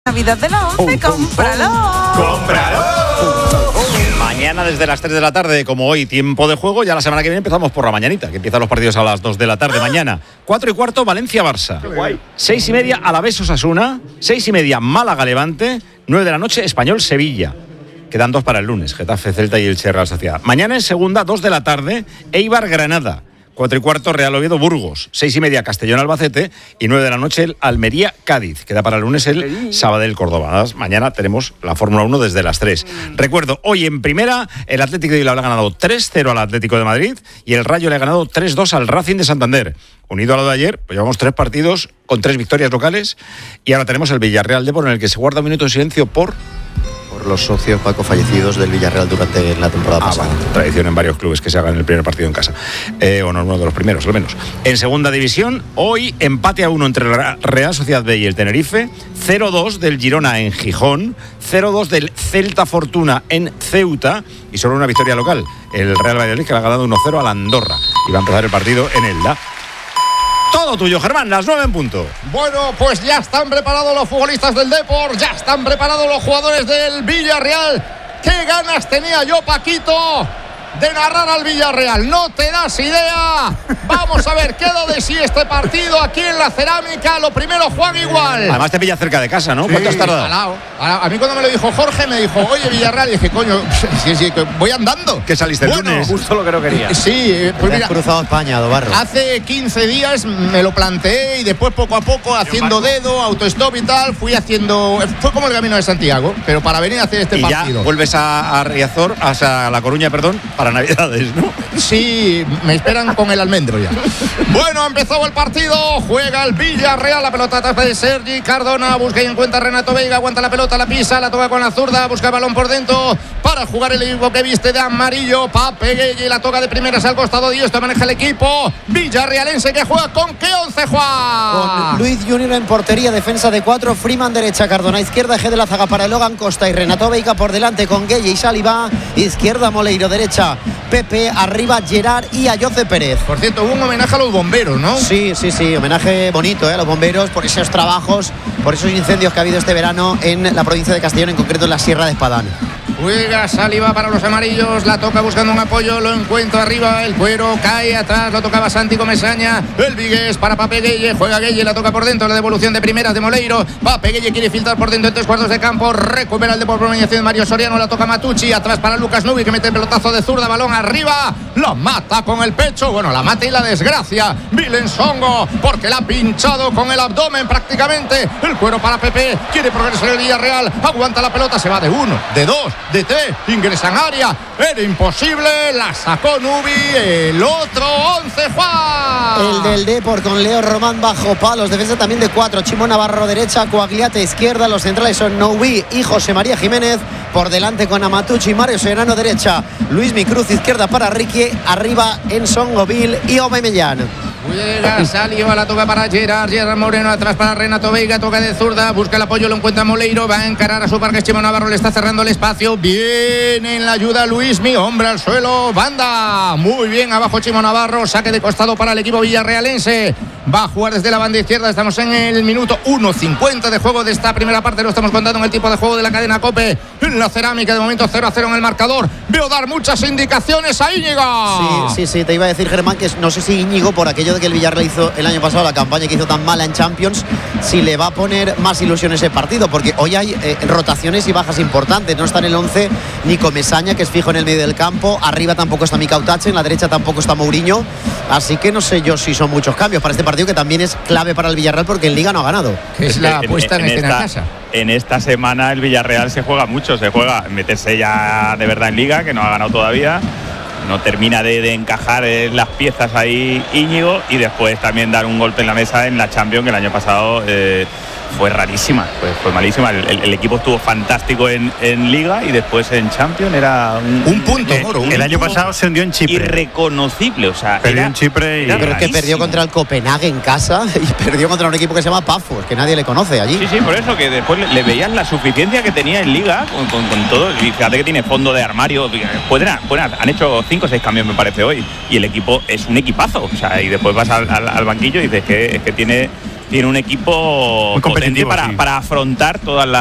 Navidad de la 11, cómpralo. ¡Cómpralo! Mañana desde las 3 de la tarde, como hoy, tiempo de juego. Ya la semana que viene empezamos por la mañanita, que empiezan los partidos a las 2 de la tarde. Mañana, 4:15, Valencia-Barça. 6:30, Alavés-Osasuna. 6:30, Málaga-Levante. 9 de la noche, Español-Sevilla. Quedan 2 para el lunes, Getafe-Celta y Elche-Real Sociedad. Mañana en segunda, 2 de la tarde, Eibar-Granada. 4:15, Real Oviedo-Burgos. 6:30, Castellón-Albacete. Y 9 de la noche, el Almería-Cádiz. Queda para el lunes el Sabadell-Córdoba. Mañana tenemos la Fórmula 1 desde las 3. Recuerdo, hoy en primera, el Atlético de Bilbao le ha ganado 3-0 al Atlético de Madrid y el Rayo le ha ganado 3-2 al Racing de Santander. Unido a lo de ayer, pues llevamos 3 partidos con 3 victorias locales y ahora tenemos el Villarreal Depor, en el que se guarda un minuto de silencio por los socios, Paco, fallecidos del Villarreal durante la temporada pasada. Vale. Tradición en varios clubes que se hagan el primer partido en casa. O no, uno de los primeros, al menos. En segunda división, hoy empate a 1 entre la Real Sociedad B y el Tenerife, 0-2 del Girona en Gijón, 0-2 del Celta Fortuna en Ceuta y solo una victoria local, el Real Valladolid, que le ha ganado 1-0 al Andorra. Y va a empezar el partido en Elda. Todo tuyo, Germán, las 9 en punto. Bueno, pues ya están preparados los futbolistas del Depor, ya están preparados los jugadores del Villarreal. ¡Qué ganas tenía yo, Paquito, de narrar al Villarreal! No te das idea. Vamos a ver, quedó de sí este partido aquí en la Cerámica. Lo primero, Juan Igual. Además te pilla cerca de casa, ¿no? Sí, ¿Cuánto has tardado? A mí cuando me lo dijo Jorge, me dijo, oye, Villarreal, y dije, coño, sí, voy andando. ¿Qué saliste el lunes? Justo lo que no quería. Sí, pues mira, cruzado España, Dobarro. Hace 15 días me lo planteé y después poco a poco, haciendo dedo, autostop y tal, fui haciendo... Fue como el Camino de Santiago, pero para venir a hacer este partido. Ya vuelves a Riazor, a La Coruña, perdón, para Navidades, ¿no? Sí, me esperan con el almendro ya. Bueno, empezó el partido, juega el Villarreal, la pelota atrás de Sergi Cardona, busca y encuentra a Renato Veiga, aguanta la pelota, la pisa, la toca con la zurda, busca el balón por dentro para jugar el equipo que viste de amarillo, Pape Gueye, la toca de primeras al costado de esto, maneja el equipo villarrealense que juega con ¿qué 11, Juan? Con Luis Junior en portería, defensa de 4, Freeman derecha, Cardona izquierda, eje de la zaga para Logan Costa y Renato Veiga por delante con Gueye y Saliba, izquierda Moleiro, derecha Pepe, arriba Gerard y Ayoce Pérez. Por cierto, hubo un homenaje a los bomberos, ¿no? Sí, homenaje bonito a los bomberos por esos trabajos, por esos incendios que ha habido este verano en la provincia de Castellón, en concreto en la Sierra de Espadán. Juega Saliba para los amarillos, la toca buscando un apoyo, lo encuentra arriba, el Cuero cae atrás, lo tocaba Santi Comesaña, el Vigués para Pape Gueye, juega Gueye, la toca por dentro, la devolución de primeras de Moleiro, Pape Gueye quiere filtrar por dentro en 3 cuartos de campo, recupera el de por mediación de Mario Soriano, la toca Matucci, atrás para Lucas Nubi que mete el pelotazo de zurda, balón arriba, lo mata con el pecho, bueno, la mata y la desgracia, Vilen Songo, porque la ha pinchado con el abdomen prácticamente, el Cuero para Pepe, quiere progresar el Villarreal, aguanta la pelota, se va de 1, de 2, de 3, ingresa en área, era imposible, la sacó Nubi, el otro 11, Juan. El del Depor con Leo Román bajo palos, defensa también de 4, Chimo Navarro derecha, Coagliate izquierda, los centrales son Nubi y José María Jiménez, por delante con Amatucci y Mario Serrano derecha, Luis Micruz izquierda para Ricky, arriba en Songoville y Aubameyang. Llega, salió, la toca para Gerard Moreno, atrás para Renato Veiga, toca de zurda, busca el apoyo, lo encuentra Moleiro, va a encarar a su parque, Chimo Navarro le está cerrando el espacio, viene en la ayuda Luismi, hombre al suelo, banda, muy bien abajo Chimo Navarro, saque de costado para el equipo villarrealense, va a jugar desde la banda izquierda, estamos en el minuto 1:50 de juego de esta primera parte, lo estamos contando en el tipo de juego de la cadena COPE, en la Cerámica, de momento 0-0 en el marcador, veo dar muchas indicaciones a Íñigo. Sí, te iba a decir, Germán, que no sé si Íñigo, por aquello de que el Villarreal hizo el año pasado, la campaña que hizo tan mala en Champions, si le va a poner más ilusión ese partido, porque hoy hay rotaciones y bajas importantes, no está en el 11 ni Comesaña, que es fijo en el medio del campo, arriba tampoco está Mikau Tache, en la derecha tampoco está Mourinho, así que no sé yo si son muchos cambios para este partido, que también es clave para el Villarreal porque en Liga no ha ganado. Es la apuesta en escena casa. En esta semana el Villarreal se juega mucho, se juega meterse ya de verdad en Liga, que no ha ganado todavía, no termina de encajar las piezas ahí Íñigo, y después también dar un golpe en la mesa en la Champions, que el año pasado fue rarísima, fue malísima. El equipo estuvo fantástico en Liga y después en Champions era un punto, Moro. El año pasado se hundió en Chipre. Irreconocible, o sea, perdió en Chipre. Pero es que perdió contra el Copenhague en casa y perdió contra un equipo que se llama Pafos, que nadie le conoce allí. Sí, por eso, que después le veían la suficiencia que tenía en Liga con todo, y fíjate que tiene fondo de armario, han hecho 5 o 6 cambios me parece hoy, y el equipo es un equipazo, o sea, y después vas al banquillo y dices que tiene tiene un equipo muy potente competitivo para afrontar todas